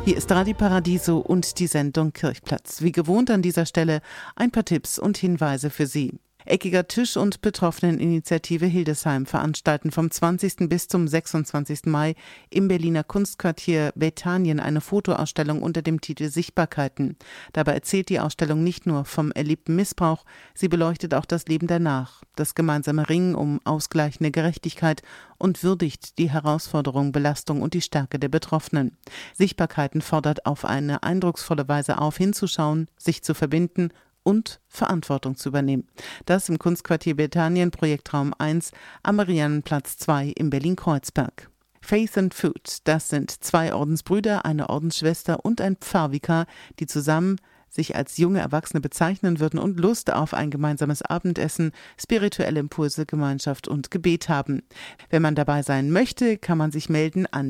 Hier ist Radio Paradiso und die Sendung Kirchplatz. Wie gewohnt an dieser Stelle ein paar Tipps und Hinweise für Sie. Eckiger Tisch und Betroffeneninitiative Hildesheim veranstalten vom 20. bis zum 26. Mai im Berliner Kunstquartier Bethanien eine Fotoausstellung unter dem Titel Sichtbarkeiten. Dabei erzählt die Ausstellung nicht nur vom erlebten Missbrauch, sie beleuchtet auch das Leben danach, das gemeinsame Ringen um ausgleichende Gerechtigkeit und würdigt die Herausforderung, Belastung und die Stärke der Betroffenen. Sichtbarkeiten fordert auf eine eindrucksvolle Weise auf, hinzuschauen, sich zu verbinden und Verantwortung zu übernehmen. Das im Kunstquartier Bethanien, Projektraum 1 am Mariannenplatz 2 in Berlin-Kreuzberg. Faith and Food, das sind 2 Ordensbrüder, eine Ordensschwester und ein Pfarrvikar, die zusammen sich als junge Erwachsene bezeichnen würden und Lust auf ein gemeinsames Abendessen, spirituelle Impulse, Gemeinschaft und Gebet haben. Wenn man dabei sein möchte, kann man sich melden an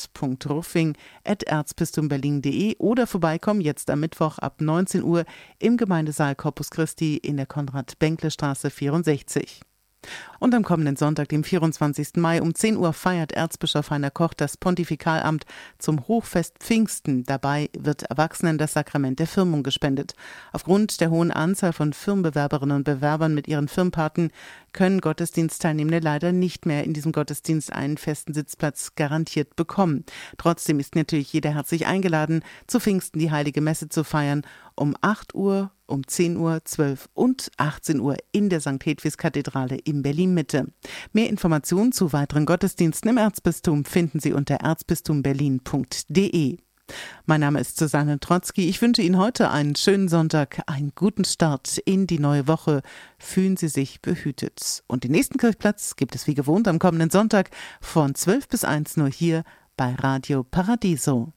bernd.ruffing@erzbistumberlin.de oder vorbeikommen jetzt am Mittwoch ab 19 Uhr im Gemeindesaal Corpus Christi in der Konrad-Bänkle-Straße 64. Und am kommenden Sonntag, dem 24. Mai um 10 Uhr feiert Erzbischof Heiner Koch das Pontifikalamt zum Hochfest Pfingsten. Dabei wird Erwachsenen das Sakrament der Firmung gespendet. Aufgrund der hohen Anzahl von Firmenbewerberinnen und Bewerbern mit ihren Firmpaten können Gottesdienstteilnehmende leider nicht mehr in diesem Gottesdienst einen festen Sitzplatz garantiert bekommen. Trotzdem ist natürlich jeder herzlich eingeladen, zu Pfingsten die Heilige Messe zu feiern, um 8 Uhr, um 10 Uhr, 12 und 18 Uhr in der St. Hedwigs-Kathedrale in Berlin-Mitte. Mehr Informationen zu weiteren Gottesdiensten im Erzbistum finden Sie unter erzbistumberlin.de. Mein Name ist Susanne Trotzki. Ich wünsche Ihnen heute einen schönen Sonntag, einen guten Start in die neue Woche. Fühlen Sie sich behütet. Und den nächsten Kirchplatz gibt es wie gewohnt am kommenden Sonntag von 12 bis 1 nur hier bei Radio Paradiso.